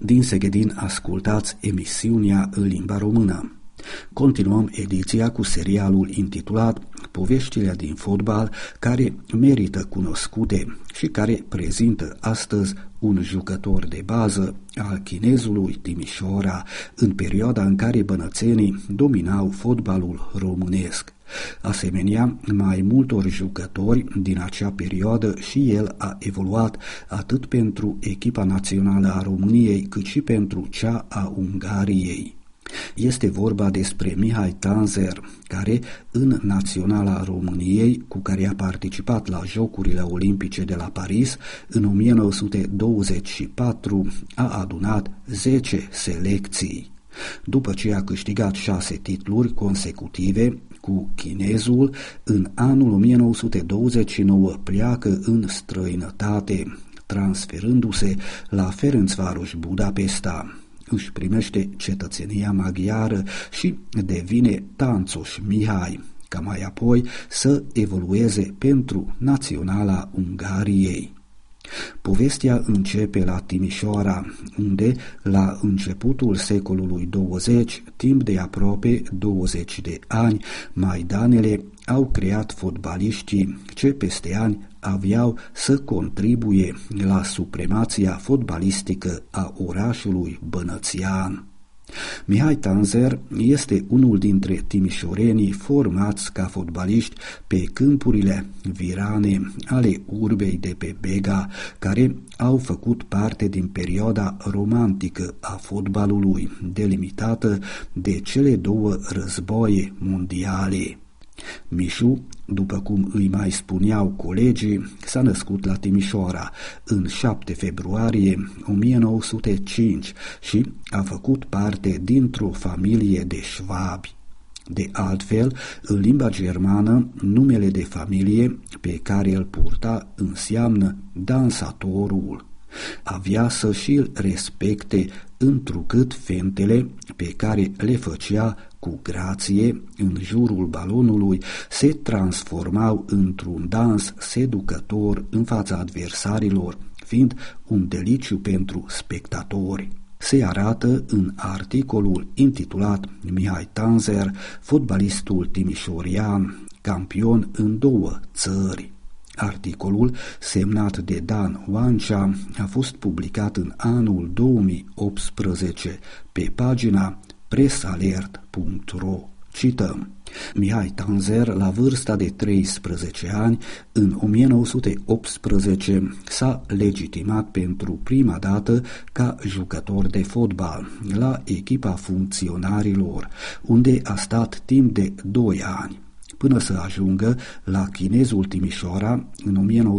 Din Seghedin ascultați emisiunea în limba română. Continuăm ediția cu serialul intitulat Poveștile din fotbal care merită cunoscute și care prezintă astăzi un jucător de bază al Chinezului Timișoara în perioada în care bănățenii dominau fotbalul românesc. Asemenea, mai multor jucători din acea perioadă și el a evoluat atât pentru echipa națională a României cât și pentru cea a Ungariei. Este vorba despre Mihai Tanzer, care în Naționala României, cu care a participat la Jocurile Olimpice de la Paris în 1924, a adunat 10 selecții. După ce a câștigat 6 titluri consecutive cu Chinezul, în anul 1929 pleacă în străinătate, transferându-se la Ferencváros Budapesta. Își primește cetățenia maghiară și devine Tanțoș Mihai, ca mai apoi să evolueze pentru Naționala Ungariei. Povestea începe la Timișoara, unde, la începutul secolului 20, timp de aproape 20 de ani, maidanele au creat fotbaliștii ce peste ani aveau să contribuie la supremația fotbalistică a orașului bănățian. Mihai Tanzer este unul dintre timișorenii formați ca fotbaliști pe câmpurile virane ale urbei de pe Bega, care au făcut parte din perioada romantică a fotbalului, delimitată de cele două războaie mondiale. Mișu, după cum îi mai spuneau colegii, s-a născut la Timișoara în 7 februarie 1905 și a făcut parte dintr-o familie de șvabi. De altfel, în limba germană, numele de familie pe care îl purta înseamnă dansatorul. Avea să și-l respecte întrucât fentele pe care le făcea cu grație în jurul balonului se transformau într-un dans seducător în fața adversarilor, fiind un deliciu pentru spectatori. Se arată în articolul intitulat Mihai Tanzer, fotbalistul timișorian, campion în 2 țări. Articolul, semnat de Dan Oancea, a fost publicat în anul 2018 pe pagina presalert.ro. Cităm: Mihai Tanzer, la vârsta de 13 ani, în 1918 s-a legitimat pentru prima dată ca jucător de fotbal la echipa funcționarilor, unde a stat timp de 2 ani. Până să ajungă la Chinezul Timișoara în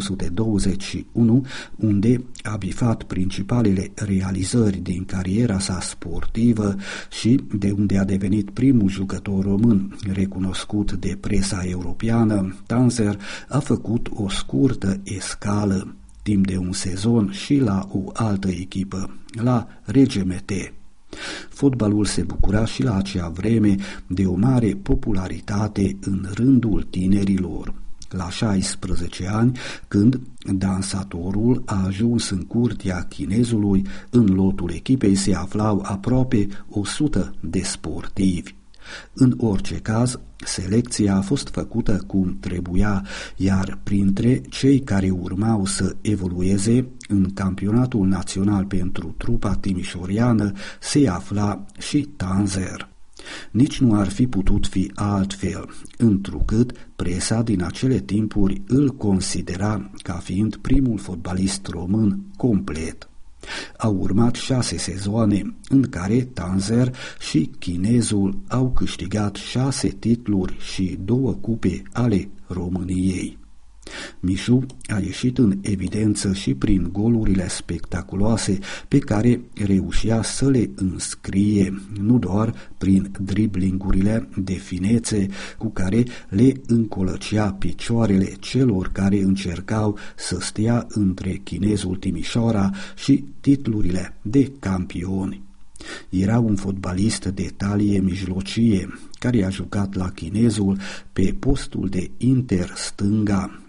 1921, unde a bifat principalele realizări din cariera sa sportivă și de unde a devenit primul jucător român recunoscut de presa europeană. Tanzer a făcut o scurtă escală, timp de un sezon, și la o altă echipă, la RGMT. Fotbalul se bucura și la acea vreme de o mare popularitate în rândul tinerilor. La 16 ani, când dansatorul a ajuns în curtea Chinezului, în lotul echipei se aflau aproape 100 de sportivi. În orice caz, selecția a fost făcută cum trebuia, iar printre cei care urmau să evolueze în campionatul național pentru trupa timișoriană se afla și Tanzer. Nici nu ar fi putut fi altfel, întrucât presa din acele timpuri îl considera ca fiind primul fotbalist român complet. Au urmat 6 sezoane în care Tanzer și Chinezul au câștigat 6 titluri și 2 cupe ale României. Mișu a ieșit în evidență și prin golurile spectaculoase pe care reușea să le înscrie, nu doar prin driblingurile de finețe cu care le încolăcea picioarele celor care încercau să stea între Chinezul Timișoara și titlurile de campioni. Era un fotbalist de talie mijlocie, care a jucat la Chinezul pe postul de inter stânga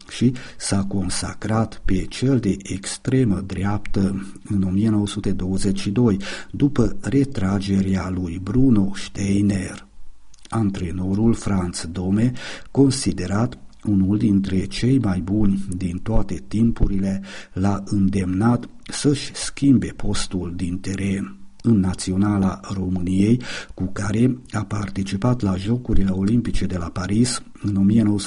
și s-a consacrat pe cel de extremă dreaptă în 1922, după retragerea lui Bruno Steiner. Antrenorul Franz Dome, considerat unul dintre cei mai buni din toate timpurile, l-a îndemnat să-și schimbe postul din teren. În Naționala României, cu care a participat la Jocurile Olimpice de la Paris în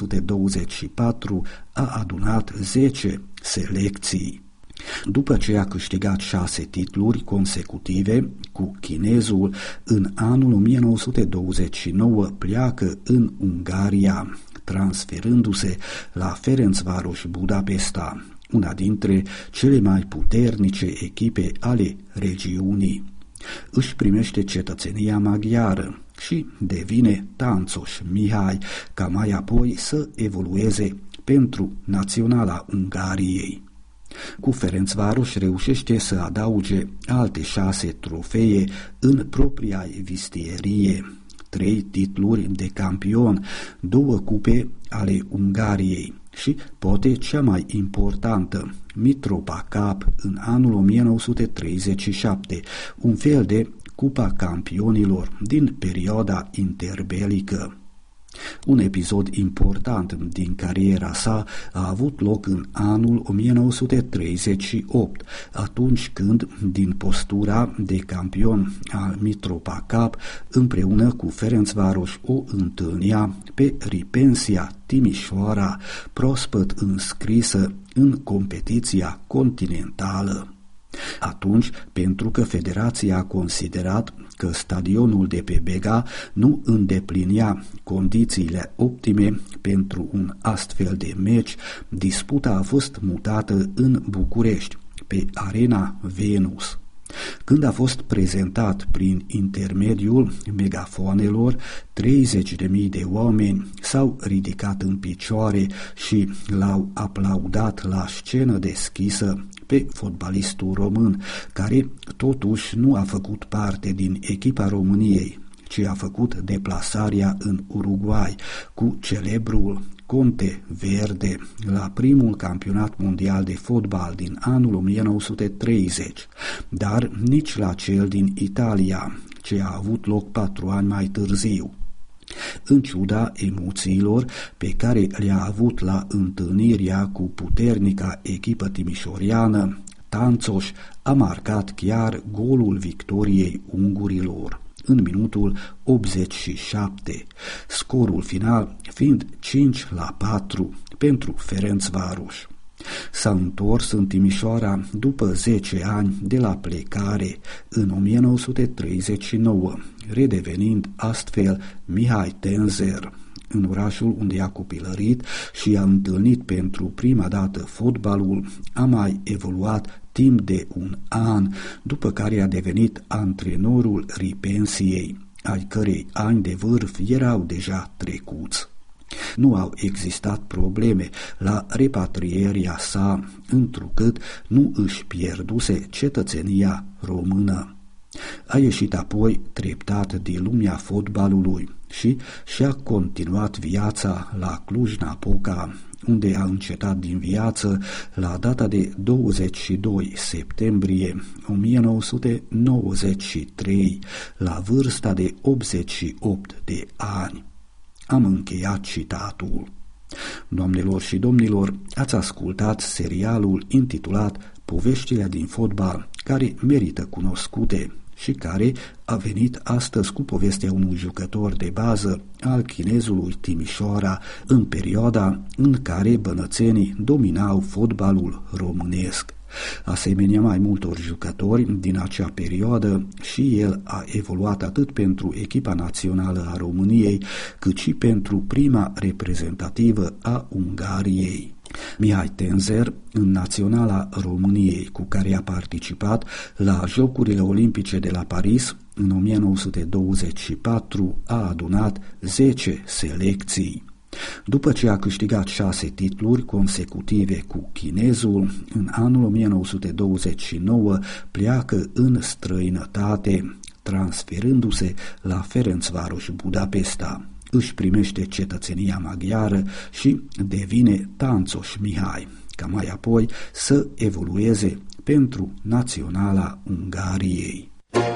1924, a adunat 10 selecții. După ce a câștigat 6 titluri consecutive cu chinezul, în anul 1929 pleacă în Ungaria, transferându-se la Ferencváros Budapesta, una dintre cele mai puternice echipe ale regiunii. Își primește cetățenia maghiară și devine Táncos Mihai, ca mai apoi să evolueze pentru Naționala Ungariei. Cu Ferencváros reușește să adauge alte 6 trofee în propria vistierie, 3 titluri de campion, 2 cupe ale Ungariei și, poate cea mai importantă, Mitropa Cup în anul 1937, un fel de Cupa Campionilor din perioada interbelică. Un episod important din cariera sa a avut loc în anul 1938, atunci când, din postura de campion al Mitropa Cup, împreună cu Ferencváros o întâlnea pe Ripensia Timișoara, proaspăt înscrisă în competiția continentală. Atunci, pentru că federația a considerat că stadionul de pe Bega nu îndeplinea condițiile optime pentru un astfel de meci, disputa a fost mutată în București, pe Arena Venus. Când a fost prezentat prin intermediul megafonelor, 30.000 de oameni s-au ridicat în picioare și l-au aplaudat la scenă deschisă pe fotbalistul român, care totuși nu a făcut parte din echipa României, ci a făcut deplasarea în Uruguay cu celebrul Conte Verde la primul campionat mondial de fotbal din anul 1930, dar nici la cel din Italia, ce a avut loc 4 ani mai târziu. În ciuda emoțiilor pe care le-a avut la întâlnirea cu puternica echipă timișoreană, Táncos a marcat chiar golul victoriei ungurilor în minutul 87, scorul final fiind 5-4 pentru Ferencváros. S-a întors în Timișoara după 10 ani de la plecare în 1939, redevenind astfel Mihai Tenzer. În orașul unde a copilărit și a întâlnit pentru prima dată fotbalul, a mai evoluat timp de un an, după care a devenit antrenorul Ripensiei, ai cărei ani de vârf erau deja trecuți. Nu au existat probleme la repatrierea sa, întrucât nu își pierduse cetățenia română. A ieșit apoi treptat din lumea fotbalului și și-a continuat viața la Cluj-Napoca, unde a încetat din viață la data de 22 septembrie 1993, la vârsta de 88 de ani. Am încheiat citatul. Doamnelor și domnilor, ați ascultat serialul intitulat Poveștile din fotbal, care merită cunoscute și care a venit astăzi cu povestea unui jucător de bază al chinezului Timișoara în perioada în care bănățenii dominau fotbalul românesc. Asemenea mai multor jucători din acea perioadă, și el a evoluat atât pentru echipa națională a României, cât și pentru prima reprezentativă a Ungariei. Mihai Tenzer, în Naționala României, cu care a participat la Jocurile Olimpice de la Paris în 1924, a adunat 10 selecții. După ce a câștigat 6 titluri consecutive cu chinezul, în anul 1929 pleacă în străinătate, transferându-se la Ferencváros Budapesta, își primește cetățenia maghiară și devine Tanțoș Mihai, ca mai apoi să evolueze pentru Naționala Ungariei.